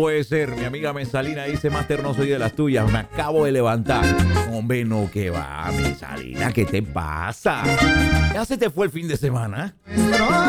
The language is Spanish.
puede ser. Mi amiga Mesalina dice, Master, no soy de las tuyas. Me acabo de levantar. Hombre, no, que va, Mesalina, ¿qué te pasa? Ya se te fue el fin de semana.